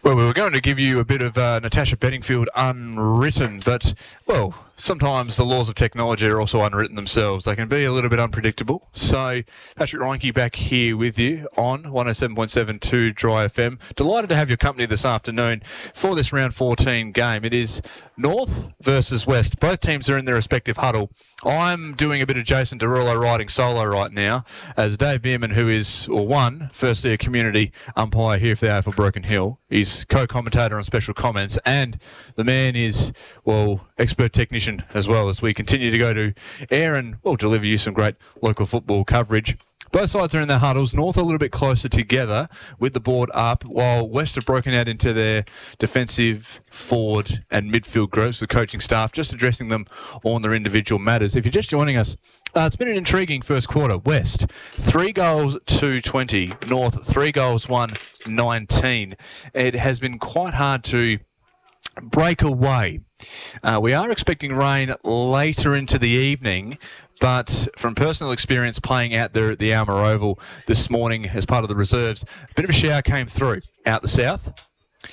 Well, we were going to give you a bit of Natasha Bedingfield unwritten, but, well, sometimes the laws of technology are also unwritten themselves. They can be a little bit unpredictable. So, Patrick Reinke back here with you on 107.72 Dry FM. Delighted to have your company this afternoon for this round 14 game. It is North versus West. Both teams are in their respective huddle. I'm doing a bit of Jason Derulo riding solo right now, as Dave Bierman, who is, or one, firstly a community umpire here for the AFL Broken Hill. He's co-commentator on special comments, and the man is, well, expert technician as well, as we continue to go to air and, well, deliver you some great local football coverage. Both sides are in their huddles. North a little bit closer together with the board up, while West have broken out into their defensive, forward and midfield groups, the coaching staff, just addressing them on their individual matters. If you're just joining us, it's been an intriguing first quarter. West, 3 goals to 20. North, 3 goals, 19. It has been quite hard to break away. We are expecting rain later into the evening, but from personal experience playing out there at the Alma Oval this morning as part of the reserves, a bit of a shower came through out the south.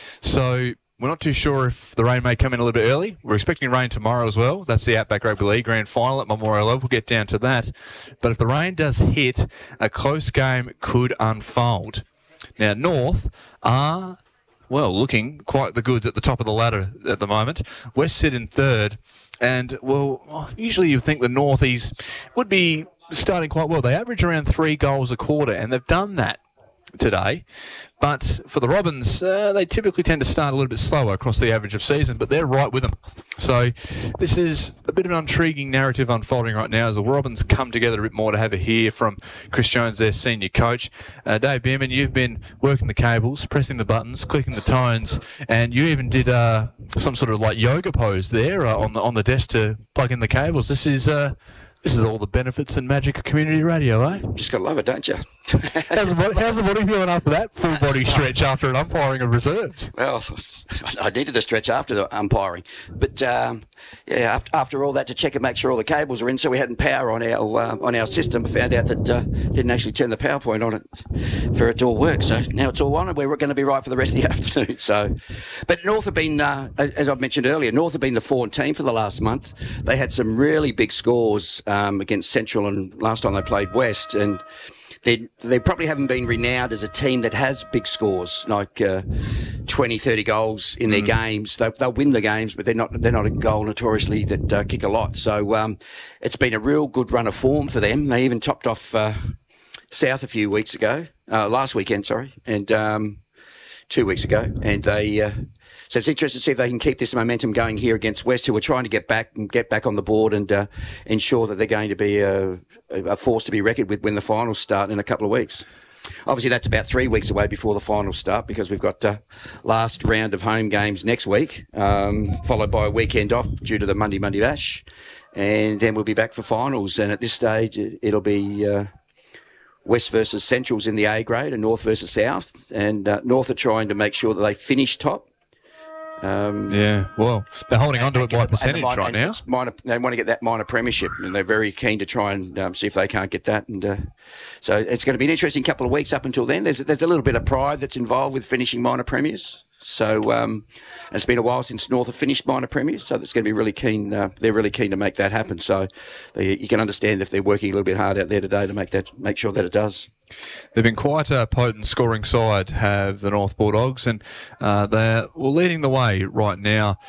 So we're not too sure if the rain may come in a little bit early. We're expecting rain tomorrow as well. That's the Outback Rugby League Grand Final at Memorial Oval. We'll get down to that. But if the rain does hit, a close game could unfold. Now, North are, well, looking quite the goods at the top of the ladder at the moment. West sit in third. And, well, usually you think the Northies would be starting quite well. They average around 3 goals a quarter, and they've done that today. But for the Robins, they typically tend to start a little bit slower across the average of season, but they're right with them. So this is a bit of an intriguing narrative unfolding right now as the Robins come together a bit more to have a hear from Chris Jones, their senior coach. Dave Bierman, you've been working the cables, pressing the buttons, clicking the tones, and you even did some sort of like yoga pose there on the desk to plug in the cables. This is all the benefits and magic of community radio, eh? Just got to love it, don't you? How's the body feeling after that full body stretch after an umpiring of reserves? Well, I needed the stretch after the umpiring. But, after all that, to check and make sure all the cables are in so we hadn't power on our system, I found out that didn't actually turn the PowerPoint on it for it to all work. So now it's all on and we're going to be right for the rest of the afternoon. So, but North have been, as I've mentioned earlier, North have been the form team for the last month. They had some really big scores against Central and last time they played West, and they probably haven't been renowned as a team that has big scores, like 20, 30 goals in their games. They'll win the games, but they're not a goal notoriously that kick a lot. So it's been a real good run of form for them. They even topped off South a few weeks ago, last weekend, sorry, and 2 weeks ago, and they. So it's interesting to see if they can keep this momentum going here against West, who are trying to get back on the board and ensure that they're going to be a force to be reckoned with when the finals start in a couple of weeks. Obviously, that's about 3 weeks away before the finals start because we've got last round of home games next week, followed by a weekend off due to the Monday Bash, and then we'll be back for finals. And at this stage, it'll be West versus Centrals in the A grade and North versus South, and North are trying to make sure that they finish top. Well, they're holding on to it by percentage right now. They want to get that minor premiership, and they're very keen to try and see if they can't get that. And so it's going to be an interesting couple of weeks up until then. There's a little bit of pride that's involved with finishing minor premiers. So it's been a while since North have finished minor premiers, so it's going to be really keen. They're really keen to make that happen. So you can understand if they're working a little bit hard out there today to make sure that it does. They've been quite a potent scoring side, have the North Bulldogs, and they're leading the way right now.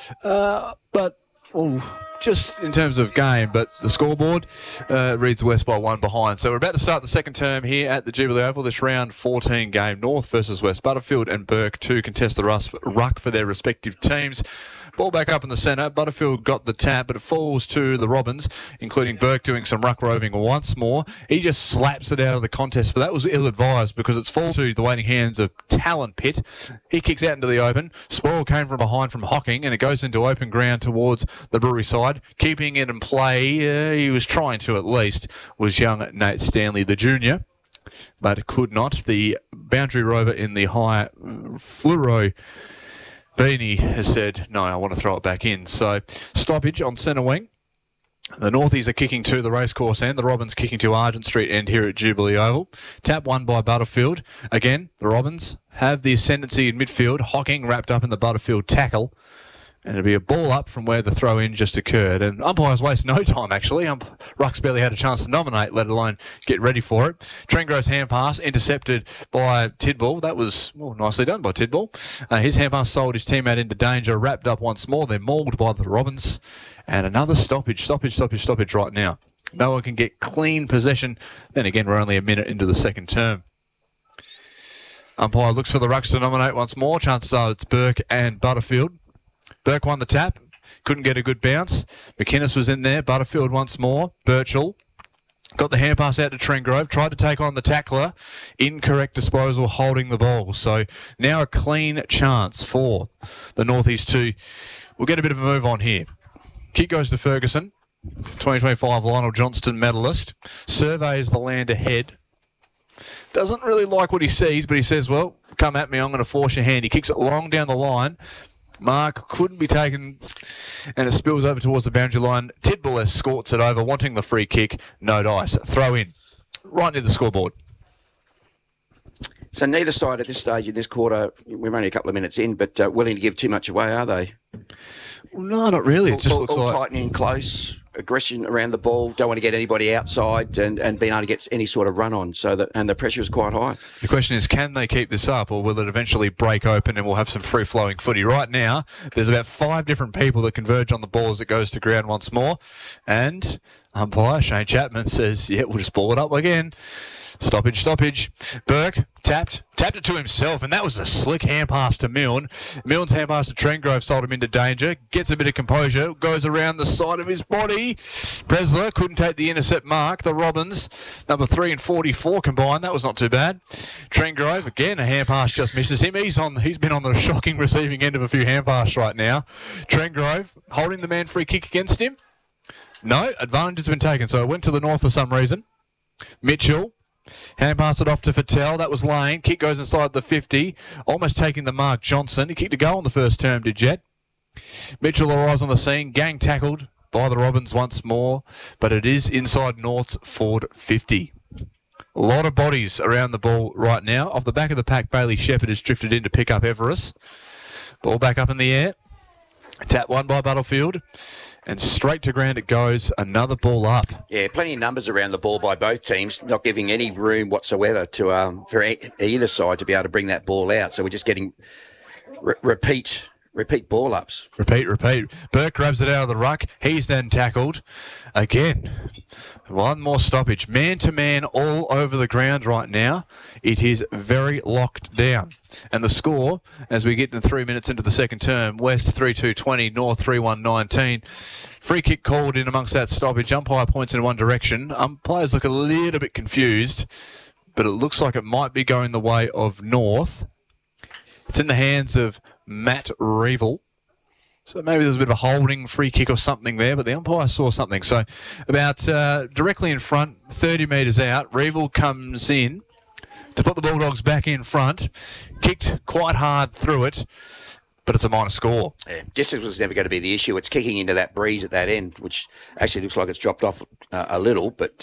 Just in terms of game, but the scoreboard reads West by 1 behind. So we're about to start the second term here at the Jubilee Oval, this round 14 game. North versus West. Butterfield and Burke to contest the ruck for their respective teams. Ball back up in the centre. Butterfield got the tap, but it falls to the Robins, including Burke doing some ruck roving once more. He just slaps it out of the contest, but that was ill-advised because it's fallen to the waiting hands of Talon Pitt. He kicks out into the open. Spoil came from behind from Hocking, and it goes into open ground towards the Brewery side. Keeping it in play, he was trying to at least, was young Nate Stanley, the junior, but could not. The boundary rover in the high fluoro Beanie has said, no, I want to throw it back in. So stoppage on centre wing. The Northies are kicking to the racecourse end. The Robins kicking to Argent Street end here at Jubilee Oval. Tap won by Butterfield. Again, the Robins have the ascendancy in midfield. Hocking wrapped up in the Butterfield tackle. And it'll be a ball up from where the throw-in just occurred. And umpires waste no time, actually. Rucks barely had a chance to nominate, let alone get ready for it. Trengrove's hand pass intercepted by Tidball. That was nicely done by Tidball. His hand pass sold his teammate into danger, wrapped up once more. They're mauled by the Robins. And another stoppage right now. No one can get clean possession. Then again, we're only a minute into the second term. Umpire looks for the Rucks to nominate once more. Chances are it's Burke and Butterfield. Burke won the tap, couldn't get a good bounce. McInnes was in there, Butterfield once more. Birchall got the hand pass out to Trengrove, tried to take on the tackler. Incorrect disposal, holding the ball. So now a clean chance for the Northies to... We'll get a bit of a move on here. Kick goes to Ferguson, 2025 Lionel Johnston medalist. Surveys the land ahead. Doesn't really like what he sees, but he says, well, come at me, I'm going to force your hand. He kicks it long down the line. Mark couldn't be taken, and it spills over towards the boundary line. Tidball escorts it over, wanting the free kick. No dice. Throw in. Right near the scoreboard. So neither side at this stage in this quarter, we're only a couple of minutes in, but willing to give too much away, are they? Well, no, not really. It just looks all like... tightening close, aggression around the ball, don't want to get anybody outside and being able to get any sort of run on. And the pressure is quite high. The question is, can they keep this up, or will it eventually break open and we'll have some free-flowing footy? Right now, there's about 5 different people that converge on the ball as it goes to ground once more. And umpire Shane Chapman says, yeah, we'll just ball it up again. Stoppage. Burke tapped it to himself, and that was a slick hand pass to Milne. Milne's hand pass to Trengrove sold him into danger. Gets a bit of composure, goes around the side of his body. Presler couldn't take the intercept mark. The Robins, number 3 and 44 combined. That was not too bad. Trengrove, again, a hand pass just misses him. He's been on the shocking receiving end of a few hand passes right now. Trengrove holding the man free kick against him. No, advantage has been taken, so it went to the North for some reason. Mitchell. Hand pass it off to Fattel. That was Lane. Kick goes inside the 50. Almost taking the mark, Johnson. He kicked a goal on the first term, did Jet. Mitchell arrives on the scene. Gang tackled by the Robins once more. But it is inside North's forward 50. A lot of bodies around the ball right now. Off the back of the pack, Bailey Shepherd has drifted in to pick up Everest. Ball back up in the air. Tap won by Butterfield. And straight to ground it goes, another ball up. Yeah, plenty of numbers around the ball by both teams, not giving any room whatsoever to for either side to be able to bring that ball out. So we're just getting repeat ball ups. Repeat. Burke grabs it out of the ruck. He's then tackled. Again, one more stoppage. Man-to-man all over the ground right now. It is very locked down. And the score, as we get in 3 minutes into the second term, West 3-2-20, North 3-1-19. Free kick called in amongst that stoppage. Umpire points in one direction. Players look a little bit confused, but it looks like it might be going the way of North. It's in the hands of Matt Revel. So maybe there's a bit of a holding free kick or something there, but the umpire saw something. So about directly in front, 30 metres out, Revel comes in to put the Bulldogs back in front. Kicked quite hard through it, but it's a minor score. Yeah, distance was never going to be the issue. It's kicking into that breeze at that end, which actually looks like it's dropped off a little, but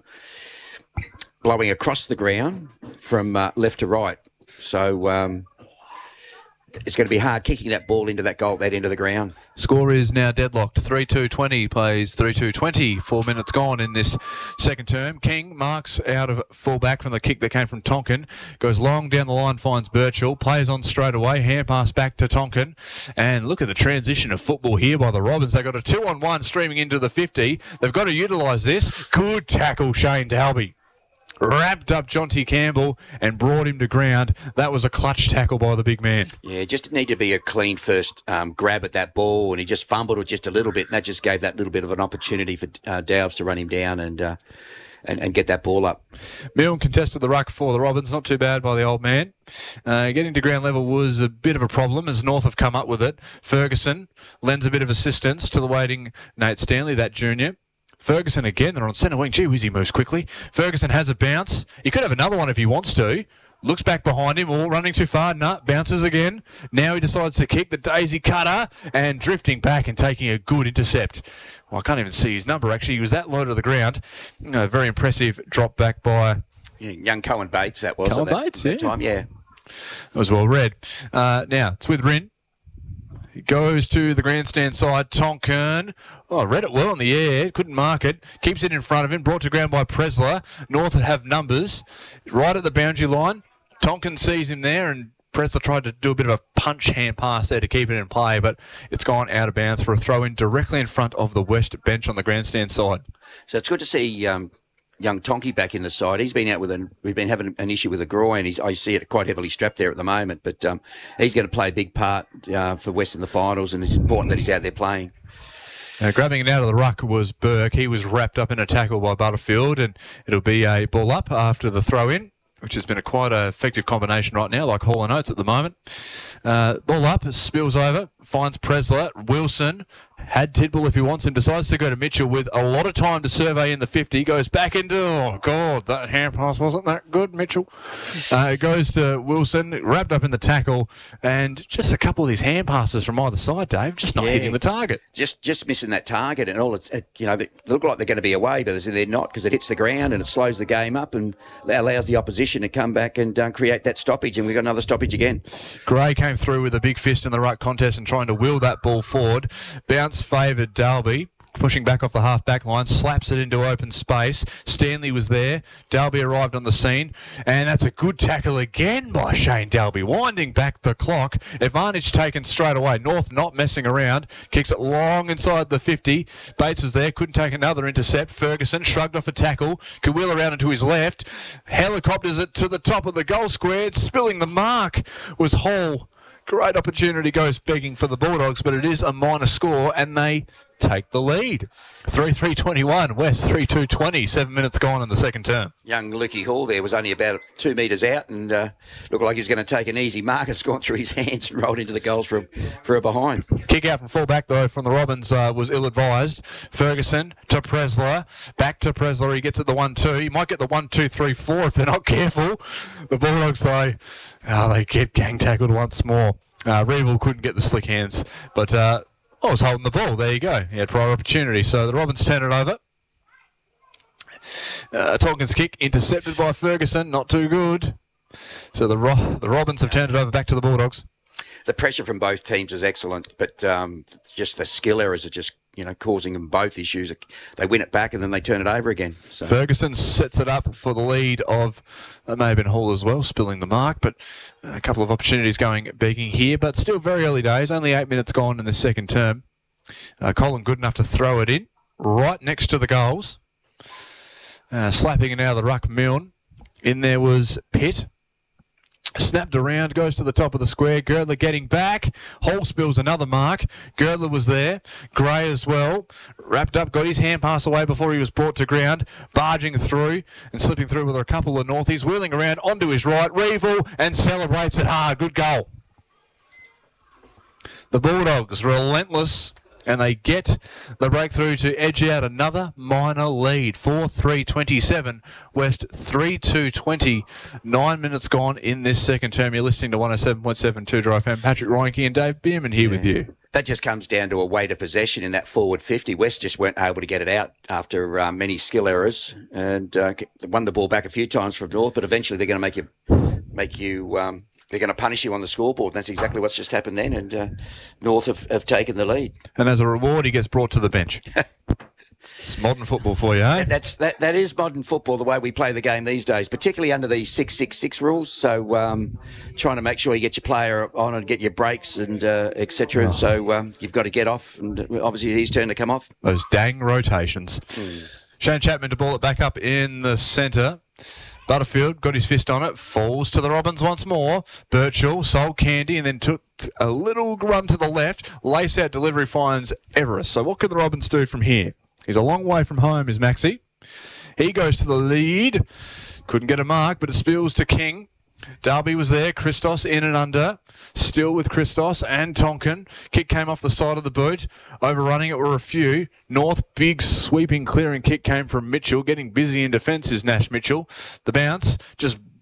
blowing across the ground from left to right. So it's going to be hard kicking that ball into that goal, that end of the ground. Score is now deadlocked. 3-2-20 plays 3-2-20. 4 minutes gone in this second term. King marks out of fullback from the kick that came from Tonkin. Goes long down the line, finds Birchall. Plays on straight away. Hand pass back to Tonkin. And look at the transition of football here by the Robins. They've got a 2-on-1 streaming into the 50. They've got to utilise this. Good tackle, Shane Dalby. Wrapped up Jonty Campbell and brought him to ground. That was a clutch tackle by the big man. Yeah, just needed to be a clean first grab at that ball, and he just fumbled it just a little bit, and that just gave that little bit of an opportunity for Dowbs to run him down and get that ball up. Milne contested the ruck for the Robins. Not too bad by the old man. Getting to ground level was a bit of a problem as North have come up with it. Ferguson lends a bit of assistance to the waiting Nate Stanley, that junior. Ferguson again, they're on centre wing. Gee whiz, he moves quickly. Ferguson has a bounce. He could have another one if he wants to. Looks back behind him, all running too far. Bounces again. Now he decides to kick the daisy cutter and drifting back and taking a good intercept. Well, I can't even see his number, actually. He was that low to the ground. Very impressive drop back by... young Cohen Bates, that was. Cohen Bates, that time, yeah. That was well read. Now, it's with Rin. He goes to the grandstand side. Tonkin. Oh, read it well in the air. Couldn't mark it. Keeps it in front of him. Brought to ground by Presler. North have numbers. Right at the boundary line. Tonkin sees him there, and Presler tried to do a bit of a punch hand pass there to keep it in play, but it's gone out of bounds for a throw-in directly in front of the West bench on the grandstand side. So it's good to see young Tonky back in the side. He's been out with we've been having an issue with a groin. I see it quite heavily strapped there at the moment, but he's going to play a big part for West in the finals, and it's important that he's out there playing. Grabbing it out of the ruck was Burke. He was wrapped up in a tackle by Butterfield, and it'll be a ball up after the throw-in, which has been quite an effective combination right now, like Hall and Oates at the moment. Ball up, spills over, finds Presler. Wilson had Tidball if he wants him, decides to go to Mitchell with a lot of time to survey in the 50, goes back into, oh God, that hand pass wasn't that good, Mitchell. It goes to Wilson, wrapped up in the tackle, and just a couple of these hand passes from either side, Dave, just not hitting the target. Just missing that target, and all they look like they're going to be away, but they're not, because it hits the ground and it slows the game up and allows the opposition to come back and create that stoppage, and we've got another stoppage again. Gray came through with a big fist in the ruck contest and trying to wheel that ball forward. Bounce favoured Dalby, pushing back off the half-back line, slaps it into open space. Stanley was there. Dalby arrived on the scene, and that's a good tackle again by Shane Dalby, winding back the clock. Advantage taken straight away. North not messing around. Kicks it long inside the 50. Bates was there, couldn't take another intercept. Ferguson shrugged off a tackle, could wheel around into his left. Helicopters it to the top of the goal square. Spilling the mark was Hall. Great opportunity goes begging for the Bulldogs, but it is a minor score, and they take the lead. 3-3-21, West 3-2-20, 7 minutes gone in the second term. Young Lukey Hall there was only about 2 metres out and looked like he was going to take an easy mark. It's gone through his hands and rolled into the goals for a behind. Kick out from full back, though, from the Robins was ill-advised. Ferguson to Presler. Back to Presler. He gets at the 1-2. He might get the 1-2-3-4 if they're not careful. The Bulldogs, though, they get gang-tackled once more. Reeville couldn't get the slick hands, but... I was holding the ball. There you go. He had prior opportunity. So the Robins turn it over. Tonkin's kick intercepted by Ferguson. Not too good. So the Robins have turned it over back to the Bulldogs. The pressure from both teams is excellent, but just the skill errors are just causing them both issues. They win it back and then they turn it over again. So. Ferguson sets it up for the lead of, that may have been Hall as well, spilling the mark, but a couple of opportunities going begging here, but still very early days, only 8 minutes gone in the second term. Colin good enough to throw it in, right next to the goals. Slapping it out of the ruck, Milne. In there was Pitt. Snapped around, goes to the top of the square. Girdler getting back. Hall spills another mark. Girdler was there. Gray as well. Wrapped up, got his hand pass away before he was brought to ground. Barging through and slipping through with a couple of Northies. Wheeling around onto his right. Reeville and celebrates it hard. Good goal. The Bulldogs relentless. And they get the breakthrough to edge out another minor lead. 4-3-27. West 3-2-20. 9 minutes gone in this second term. You're listening to 107.7 2 Drive FM. Patrick Reinke and Dave Bierman here with you. That just comes down to a weight of possession in that forward 50. West just weren't able to get it out after many skill errors and won the ball back a few times from North, but eventually they're going to make you they're going to punish you on the scoreboard. And that's exactly what's just happened then. And North have taken the lead. And as a reward, he gets brought to the bench. It's modern football for you, eh? That is modern football, the way we play the game these days, particularly under these 6-6-6 rules. So trying to make sure you get your player on and get your breaks and etc. Oh. So you've got to get off. And obviously his turn to come off. Those dang rotations. Shane Chapman to ball it back up in the centre. Butterfield got his fist on it, falls to the Robins once more. Birchall sold Candy and then took a little run to the left. Lace out delivery finds Everest. So what can the Robins do from here? He's a long way from home, is Maxi. He goes to the lead. Couldn't get a mark, but it spills to King. Darby was there. Christos in and under. Still with Christos and Tonkin. Kick came off the side of the boot. Overrunning it were a few. North, big sweeping clearing kick came from Mitchell. Getting busy in defence is Nash Mitchell. The bounce just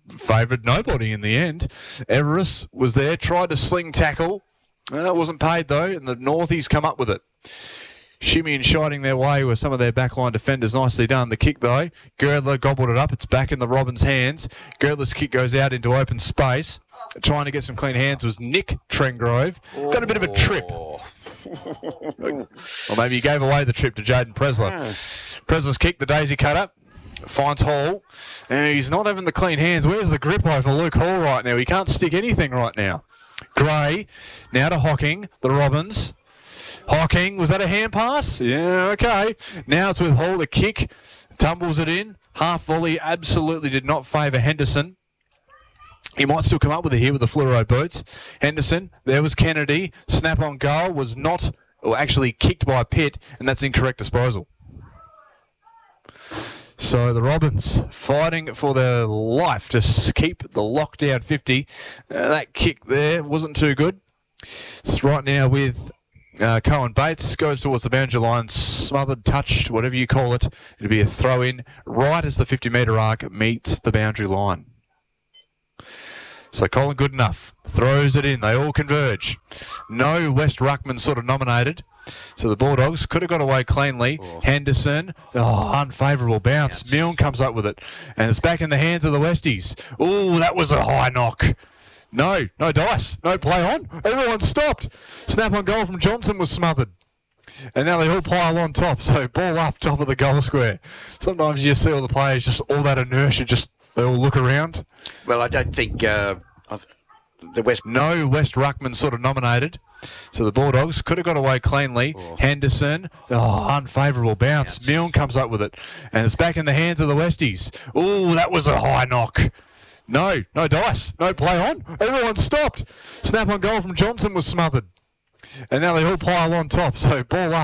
favoured nobody in the end. Everest was there, tried to sling tackle. It wasn't paid though, and the Northies come up with it. Shimmy and shining their way with some of their backline defenders. Nicely done. The kick, though, Girdler gobbled it up. It's back in the Robins' hands. Girdler's kick goes out into open space. Trying to get some clean hands was Nick Trengrove. Got a bit of a trip. Or maybe he gave away the trip to Jaden Presler. Presler's kick, the daisy cutter, finds Hall. And he's not having the clean hands. Where's the grip over Luke Hall right now? He can't stick anything right now. Gray, now to Hocking, the Robins. Hocking, was that a hand pass? Yeah, okay. Now it's with Hall, the kick, tumbles it in. Half volley absolutely did not favour Henderson. He might still come up with it here with the fluoro boots. Henderson, there was Kennedy. Snap on goal was not, or actually kicked by Pitt, and that's incorrect disposal. So the Robins fighting for their life to keep the lockdown 50. That kick there wasn't too good. It's right now with Cohen Bates, goes towards the boundary line, smothered, touched, whatever you call it. It'll be a throw in right as the 50-metre arc meets the boundary line. So Colin Goodenough throws it in. They all converge. No West Ruckman sort of nominated. So the Bulldogs could have got away cleanly. Henderson, unfavourable bounce. Milne comes up with it. And it's back in the hands of the Westies. Oh, that was a high knock. No dice. No play on. Everyone stopped. Snap on goal from Johnson was smothered. And now they all pile on top. So ball up top of the goal square. Sometimes you just see all the players, just all that inertia, just they all look around. Well, I don't think the West... No West Ruckman sort of nominated. So the Bulldogs could have got away cleanly. Henderson, unfavourable bounce. Milne comes up with it. And it's back in the hands of the Westies. Oh, that was a high knock. No dice. No play on. Everyone stopped. Snap on goal from Johnson was smothered. And now they all pile on top. So ball up.